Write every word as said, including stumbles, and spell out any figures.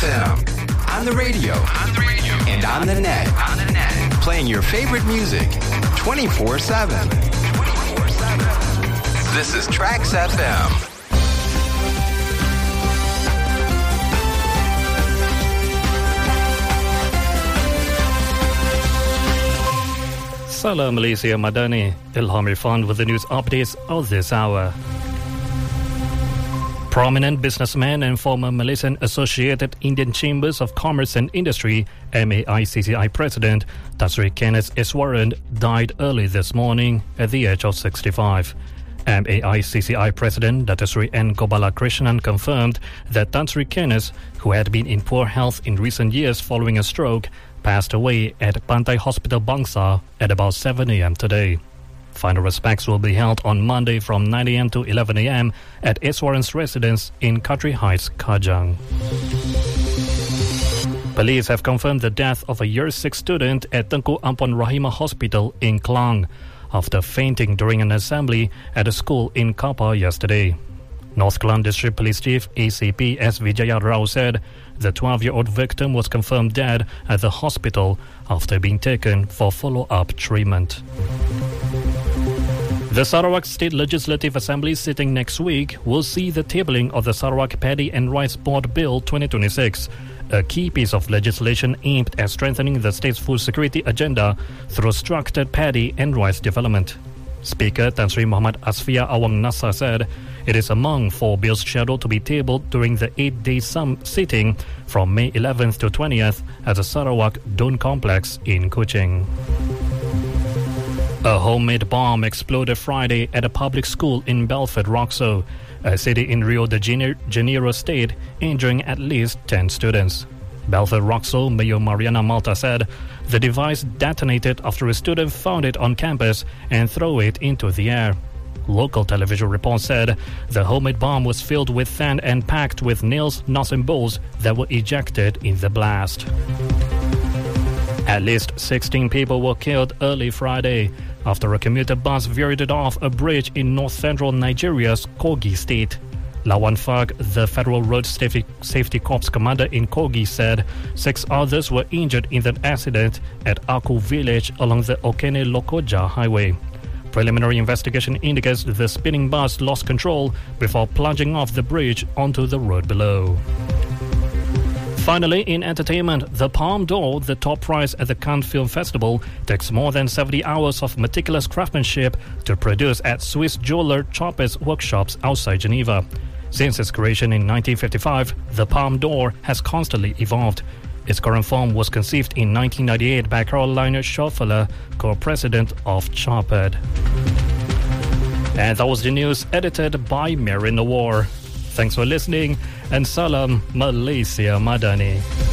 F M. On the radio. On the radio. And on the net. On the net. Playing your favorite music twenty-four seven. twenty-four seven. This is Trax F M. Salam Malaysia Madani, Ilham Irfan with the news updates of this hour. Prominent businessman and former Malaysian Associated Indian Chambers of Commerce and Industry M A I C C I President Tan Sri Kenneth Iswaran died early this morning at the age of sixty-five. M A I C C I President Dato Sri N. Gopalakrishnan confirmed that Tan Sri Kenneth, who had been in poor health in recent years following a stroke, passed away at Pantai Hospital Bangsa at about seven a.m. today. Final respects will be held on Monday from nine a.m. to eleven a.m. at Iswaran's residence in Country Heights, Kajang. Police have confirmed the death of a Year six student at Tengku Ampon Rahimah Hospital in Klang after fainting during an assembly at a school in Kapa yesterday. North Klang District Police Chief A C P S. Vijaya Rao said the twelve-year-old victim was confirmed dead at the hospital after being taken for follow-up treatment. The Sarawak State Legislative Assembly sitting next week will see the tabling of the Sarawak Paddy and Rice Board Bill twenty twenty-six, a key piece of legislation aimed at strengthening the state's food security agenda through structured paddy and rice development. Speaker Tan Sri Muhammad Asfia Awang Nasa said it is among four bills scheduled to be tabled during the eight-day sum sitting from May eleventh to twentieth at the Sarawak Dome Complex in Kuching. A homemade bomb exploded Friday at a public school in Belford, Roxo, a city in Rio de Janeiro state, injuring at least ten students. Belford Roxo Mayor Mariana Malta said the device detonated after a student found it on campus and threw it into the air. Local television reports said the homemade bomb was filled with sand and packed with nails, nuts and bolts that were ejected in the blast. At least sixteen people were killed early Friday after a commuter bus veered off a bridge in north-central Nigeria's Kogi state. Lawan Fag, the Federal Road Safety, Safety Corps commander in Kogi, said six others were injured in the accident at Aku village along the Okene-Lokoja highway. Preliminary investigation indicates the spinning bus lost control before plunging off the bridge onto the road below. Finally, in entertainment, the Palme d'Or, the top prize at the Cannes Film Festival, takes more than seventy hours of meticulous craftsmanship to produce at Swiss jeweler Choppet's workshops outside Geneva. Since its creation in nineteen fifty-five, the Palme d'Or has constantly evolved. Its current form was conceived in nineteen ninety-eight by Carolina Schoeffeler, co-president of Choppet. And that was the news edited by Mary Nawar. Thanks for listening, and Salam Malaysia Madani.